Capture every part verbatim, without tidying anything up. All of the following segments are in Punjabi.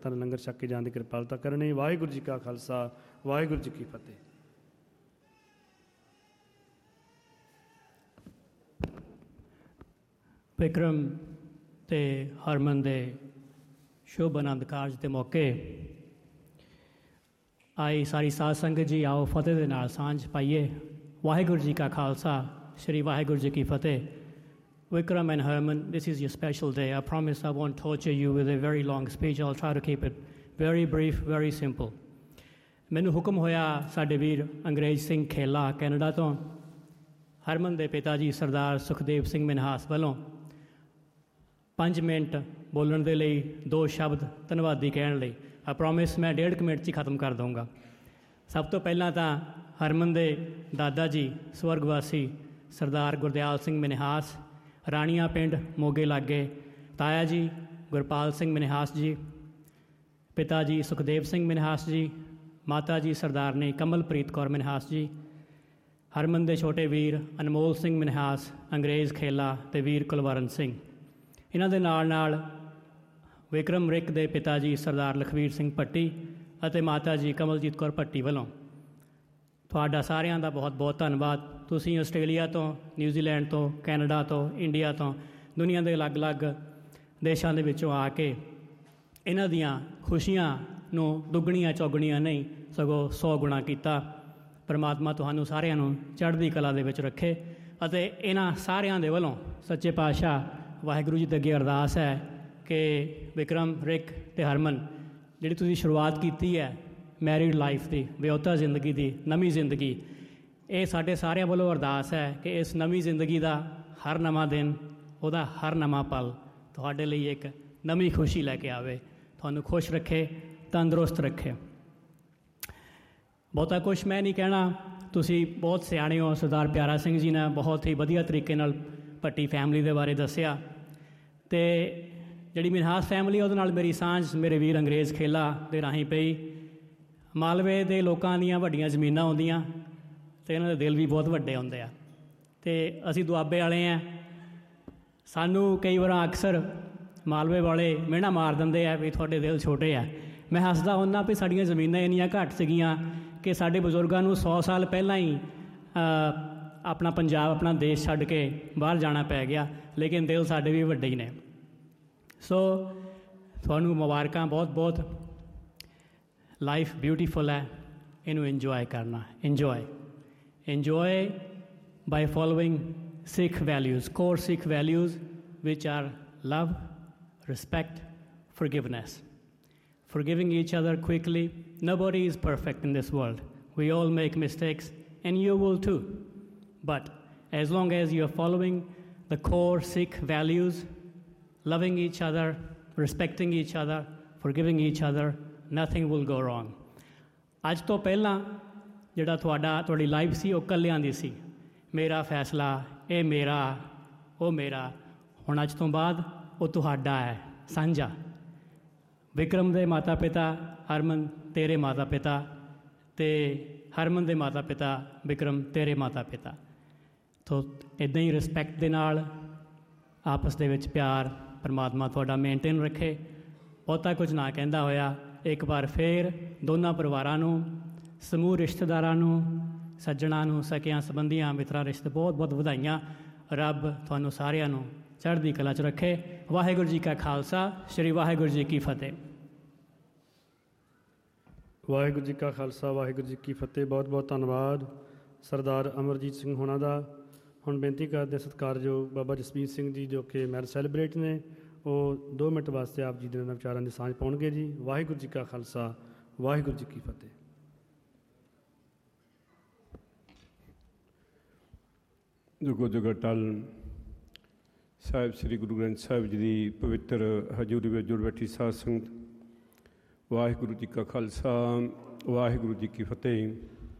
ਸੰਗਤਾਂ ਦੇ ਲੰਗਰ ਛਕ ਕੇ ਜਾਣ ਦੀ ਕਿਰਪਾਲਤਾ ਕਰਨੀ। ਵਾਹਿਗੁਰੂ ਜੀ ਕਾ ਖਾਲਸਾ, ਵਾਹਿਗੁਰੂ ਜੀ ਕੀ ਫਤਿਹ। ਵਿਕਰਮ ਅਤੇ ਹਰਮਨ ਦੇ ਸ਼ੁਭ ਆਨੰਦ ਕਾਰਜ ਦੇ ਮੌਕੇ ਆਈ ਸਾਰੀ ਸਾਧ ਸੰਗਤ ਜੀ, ਆਓ ਫਤਿਹ ਦੇ ਨਾਲ ਸਾਂਝ ਪਾਈਏ। ਵਾਹਿਗੁਰੂ ਜੀ ਕਾ ਖਾਲਸਾ, ਸ਼੍ਰੀ ਵਾਹਿਗੁਰੂ ਜੀ ਕੀ ਫਤਿਹ। Vikram and Herman, this is your special day. I promise I won't torture you with a very long speech. I'll try to keep it very brief, very simple. ਮੈਨੂੰ ਹੁਕਮ ਹੋਇਆ ਸਾਡੇ ਵੀਰ ਅੰਗਰੇਜ਼ ਸਿੰਘ ਖੇਲਾ ਕੈਨੇਡਾ ਤੋਂ, ਹਰਮਨ ਦੇ ਪਿਤਾ ਜੀ ਸਰਦਾਰ ਸੁਖਦੇਵ ਸਿੰਘ ਮਿਨਹਾਸ ਵੱਲੋਂ ਪੰਜ ਮਿੰਟ ਬੋਲਣ ਦੇ ਲਈ, ਦੋ ਸ਼ਬਦ ਧੰਨਵਾਦੀ ਕਹਿਣ ਲਈ। ਆ ਪ੍ਰੋਮਿਸ ਮੈਂ ਡੇਢ ਕੁ ਮਿੰਟ 'ਚ ਹੀ ਖ਼ਤਮ ਕਰ ਦਊਂਗਾ। ਸਭ ਤੋਂ ਪਹਿਲਾਂ ਤਾਂ ਹਰਮਨ ਦੇ ਦਾਦਾ ਜੀ ਸਵਰਗਵਾਸੀ ਸਰਦਾਰ ਗੁਰਦਿਆਲ ਸਿੰਘ ਮਿਨਹਾਸ, ਰਾਣੀਆਂ ਪਿੰਡ ਮੋਗੇ ਲਾਗੇ ਤਾਇਆ ਜੀ ਗੁਰਪਾਲ ਸਿੰਘ ਮਿਨਹਾਸ ਜੀ, ਪਿਤਾ ਜੀ ਸੁਖਦੇਵ ਸਿੰਘ ਮਿਨਹਾਸ ਜੀ, ਮਾਤਾ ਜੀ ਸਰਦਾਰਨੀ ਕਮਲਪ੍ਰੀਤ ਕੌਰ ਮਿਨਹਾਸ ਜੀ, ਹਰਮਨ ਦੇ ਛੋਟੇ ਵੀਰ ਅਨਮੋਲ ਸਿੰਘ ਮਿਨਹਾਸ, ਅੰਗਰੇਜ਼ ਖੇਲਾ ਅਤੇ ਵੀਰ ਕੁਲਵਰਨ ਸਿੰਘ। ਇਹਨਾਂ ਦੇ ਨਾਲ ਨਾਲ ਵਿਕਰਮ ਰਿਕ ਦੇ ਪਿਤਾ ਜੀ ਸਰਦਾਰ ਲਖਵੀਰ ਸਿੰਘ ਭੱਟੀ ਅਤੇ ਮਾਤਾ ਜੀ ਕਮਲਜੀਤ ਕੌਰ ਭੱਟੀ ਵੱਲੋਂ ਤੁਹਾਡਾ ਸਾਰਿਆਂ ਦਾ ਬਹੁਤ ਬਹੁਤ ਧੰਨਵਾਦ। ਤੁਸੀਂ ਆਸਟ੍ਰੇਲੀਆ ਤੋਂ, ਨਿਊਜ਼ੀਲੈਂਡ ਤੋਂ, ਕੈਨੇਡਾ ਤੋਂ, ਇੰਡੀਆ ਤੋਂ, ਦੁਨੀਆ ਦੇ ਅਲੱਗ-ਅਲੱਗ ਦੇਸ਼ਾਂ ਦੇ ਵਿੱਚੋਂ ਆ ਕੇ ਇਹਨਾਂ ਦੀਆਂ ਖੁਸ਼ੀਆਂ ਨੂੰ ਦੁੱਗਣੀਆਂ ਚੌਗਣੀਆਂ ਨਹੀਂ ਸਗੋਂ ਸੌ ਗੁਣਾ ਕੀਤਾ। ਪਰਮਾਤਮਾ ਤੁਹਾਨੂੰ ਸਾਰਿਆਂ ਨੂੰ ਚੜ੍ਹਦੀ ਕਲਾ ਦੇ ਵਿੱਚ ਰੱਖੇ ਅਤੇ ਇਹਨਾਂ ਸਾਰਿਆਂ ਦੇ ਵੱਲੋਂ ਸੱਚੇ ਪਾਤਸ਼ਾਹ ਵਾਹਿਗੁਰੂ ਜੀ ਦੇ ਅੱਗੇ ਅਰਦਾਸ ਹੈ ਕਿ ਵਿਕਰਮ ਰਿਕ ਅਤੇ ਹਰਮਨ, ਜਿਹੜੀ ਤੁਸੀਂ ਸ਼ੁਰੂਆਤ ਕੀਤੀ ਹੈ ਮੈਰਿਡ ਲਾਈਫ ਦੀ, ਵਿਆਹੁਤਾ ਜ਼ਿੰਦਗੀ ਦੀ, ਨਵੀਂ ਜ਼ਿੰਦਗੀ, ਇਹ ਸਾਡੇ ਸਾਰਿਆਂ ਵੱਲੋਂ ਅਰਦਾਸ ਹੈ ਕਿ ਇਸ ਨਵੀਂ ਜ਼ਿੰਦਗੀ ਦਾ ਹਰ ਨਵਾਂ ਦਿਨ, ਉਹਦਾ ਹਰ ਨਵਾਂ ਪਲ ਤੁਹਾਡੇ ਲਈ ਇੱਕ ਨਵੀਂ ਖੁਸ਼ੀ ਲੈ ਕੇ ਆਵੇ, ਤੁਹਾਨੂੰ ਖੁਸ਼ ਰੱਖੇ, ਤੰਦਰੁਸਤ ਰੱਖੇ। ਬਹੁਤਾ ਕੁਛ ਮੈਂ ਨਹੀਂ ਕਹਿਣਾ, ਤੁਸੀਂ ਬਹੁਤ ਸਿਆਣੇ ਹੋ। ਸਰਦਾਰ ਪਿਆਰਾ ਸਿੰਘ ਜੀ ਨੇ ਬਹੁਤ ਹੀ ਵਧੀਆ ਤਰੀਕੇ ਨਾਲ ਭੱਟੀ ਫੈਮਿਲੀ ਦੇ ਬਾਰੇ ਦੱਸਿਆ ਅਤੇ ਜਿਹੜੀ ਮਿਨਹਾਸ ਫੈਮਿਲੀ ਉਹਦੇ ਨਾਲ ਮੇਰੀ ਸਾਂਝ ਮੇਰੇ ਵੀਰ ਅੰਗਰੇਜ਼ ਖੇਲਾ ਦੇ ਰਾਹੀਂ ਪਈ। ਮਾਲਵੇ ਦੇ ਲੋਕਾਂ ਦੀਆਂ ਵੱਡੀਆਂ ਜ਼ਮੀਨਾਂ ਆਉਂਦੀਆਂ ਅਤੇ ਇਹਨਾਂ ਦੇ ਦਿਲ ਵੀ ਬਹੁਤ ਵੱਡੇ ਹੁੰਦੇ ਆ ਅਤੇ ਅਸੀਂ ਦੁਆਬੇ ਵਾਲੇ ਹਾਂ। ਸਾਨੂੰ ਕਈ ਵਾਰ ਅਕਸਰ ਮਾਲਵੇ ਵਾਲੇ ਮਿਹਣਾ ਮਾਰ ਦਿੰਦੇ ਆ ਵੀ ਤੁਹਾਡੇ ਦਿਲ ਛੋਟੇ ਆ। ਮੈਂ ਹੱਸਦਾ ਹੁੰਦਾ ਵੀ ਸਾਡੀਆਂ ਜ਼ਮੀਨਾਂ ਇੰਨੀਆਂ ਘੱਟ ਸੀਗੀਆਂ ਕਿ ਸਾਡੇ ਬਜ਼ੁਰਗਾਂ ਨੂੰ ਸੌ ਸਾਲ ਪਹਿਲਾਂ ਹੀ ਆਪਣਾ ਪੰਜਾਬ, ਆਪਣਾ ਦੇਸ਼ ਛੱਡ ਕੇ ਬਾਹਰ ਜਾਣਾ ਪੈ ਗਿਆ, ਲੇਕਿਨ ਦਿਲ ਸਾਡੇ ਵੀ ਵੱਡੇ ਹੀ ਨੇ। ਸੋ ਤੁਹਾਨੂੰ ਮੁਬਾਰਕਾਂ ਬਹੁਤ ਬਹੁਤ। ਲਾਈਫ ਬਿਊਟੀਫੁਲ ਹੈ, ਇਹਨੂੰ ਇੰਜੋਏ ਕਰਨਾ। Enjoy enjoy by following Sikh values, core Sikh values which R love, respect, forgiveness, forgiving each other quickly. Nobody is perfect in this world. We all make mistakes and you will too. But as long as you are following the core Sikh values, loving each other, respecting each other, forgiving each other, nothing will go wrong. ਅੱਜ ਤੋਂ ਪਹਿਲਾਂ ਜਿਹੜਾ ਤੁਹਾਡਾ ਤੁਹਾਡੀ ਲਾਈਫ ਸੀ ਉਹ ਇਕੱਲਿਆਂ ਦੀ ਸੀ, ਮੇਰਾ ਫੈਸਲਾ, ਇਹ ਮੇਰਾ, ਉਹ ਮੇਰਾ। ਹੁਣ ਅੱਜ ਤੋਂ ਬਾਅਦ ਉਹ ਤੁਹਾਡਾ ਹੈ, ਸਾਂਝਾ। ਵਿਕਰਮ ਦੇ ਮਾਤਾ ਪਿਤਾ ਹਰਮਨ ਤੇਰੇ ਮਾਤਾ ਪਿਤਾ ਅਤੇ ਹਰਮਨ ਦੇ ਮਾਤਾ ਪਿਤਾ ਵਿਕਰਮ ਤੇਰੇ ਮਾਤਾ ਪਿਤਾ। ਤੋ ਇੱਦਾਂ ਹੀ ਰਿਸਪੈਕਟ ਦੇ ਨਾਲ ਆਪਸ ਦੇ ਵਿੱਚ ਪਿਆਰ ਪਰਮਾਤਮਾ ਤੁਹਾਡਾ ਮੇਨਟੇਨ ਰੱਖੇ। ਬਹੁਤਾ ਕੁਝ ਨਾ ਕਹਿੰਦਾ ਹੋਇਆ ਇੱਕ ਵਾਰ ਫਿਰ ਦੋਨਾਂ ਪਰਿਵਾਰਾਂ ਨੂੰ, ਸਮੂਹ ਰਿਸ਼ਤੇਦਾਰਾਂ ਨੂੰ, ਸੱਜਣਾਂ ਨੂੰ, ਸਕਿਆਂ ਸੰਬੰਧੀਆਂ ਮਿੱਤਰਾਂ ਰਿਸ਼ਤੇ ਬਹੁਤ ਬਹੁਤ ਵਧਾਈਆਂ। ਰੱਬ ਤੁਹਾਨੂੰ ਸਾਰਿਆਂ ਨੂੰ ਚੜ੍ਹਦੀ ਕਲਾ 'ਚ ਰੱਖੇ। ਵਾਹਿਗੁਰੂ ਜੀ ਕਾ ਖਾਲਸਾ, ਸ਼੍ਰੀ ਵਾਹਿਗੁਰੂ ਜੀ ਕੀ ਫਤਿਹ। ਵਾਹਿਗੁਰੂ ਜੀ ਕਾ ਖਾਲਸਾ, ਵਾਹਿਗੁਰੂ ਜੀ ਕੀ ਫਤਿਹ। ਬਹੁਤ ਬਹੁਤ ਧੰਨਵਾਦ ਸਰਦਾਰ ਅਮਰਜੀਤ ਸਿੰਘ ਹੋਣਾ ਦਾ। ਹੁਣ ਬੇਨਤੀ ਕਰਦੇ ਸਤਿਕਾਰਯੋਗ ਬਾਬਾ ਜਸਵੀਰ ਸਿੰਘ ਜੀ, ਜੋ ਕਿ ਮੈਰਿਜ ਸੈਲੀਬ੍ਰੇਟ ਨੇ, ਉਹ ਦੋ ਮਿੰਟ ਵਾਸਤੇ ਆਪ ਜੀ ਦੇ ਨਾਲ ਵਿਚਾਰਾਂ ਦੀ ਸਾਂਝ ਪਾਉਣਗੇ ਜੀ। ਵਾਹਿਗੁਰੂ ਜੀ ਕਾ ਖਾਲਸਾ, ਵਾਹਿਗੁਰੂ ਜੀ ਕੀ ਫਤਿਹ। ਜੁਗੋ ਜੁਗ ਅਟਲ ਸਾਹਿਬ ਸ੍ਰੀ ਗੁਰੂ ਗ੍ਰੰਥ ਸਾਹਿਬ ਜੀ ਦੀ ਪਵਿੱਤਰ ਹਜ਼ੂਰੀ ਵਿੱਚ ਜੁੜ ਬੈਠੀ ਸਾਧ ਸੰਗਤ, ਵਾਹਿਗੁਰੂ ਜੀ ਕਾ ਖਾਲਸਾ, ਵਾਹਿਗੁਰੂ ਜੀ ਕੀ ਫਤਿਹ।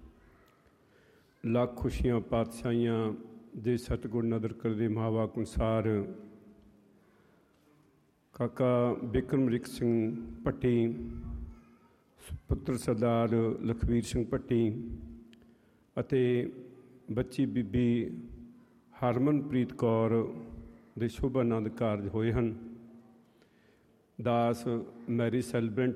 ਲੱਖ ਖੁਸ਼ੀਆਂ ਪਾਤਸ਼ਾਹੀਆਂ ਦੇ ਸਤਿਗੁਰ ਨਦਰ ਕਰਦੇ ਮਹਾਵਾਕ ਅਨੁਸਾਰ ਕਾਕਾ ਬਿਕਰਮ ਰਿਕ ਸਿੰਘ ਭੱਟੀ, ਪੁੱਤਰ ਸਰਦਾਰ ਲਖਵੀਰ ਸਿੰਘ ਭੱਟੀ ਅਤੇ ਬੱਚੀ ਬੀਬੀ ਹਰਮਨਪ੍ਰੀਤ ਕੌਰ ਦੇ ਸ਼ੁਭ ਆਨੰਦ ਕਾਰਜ ਹੋਏ ਹਨ। ਦਾਸ ਮੈਰਿਜ ਸੈਲੀਬ੍ਰੈਂਟ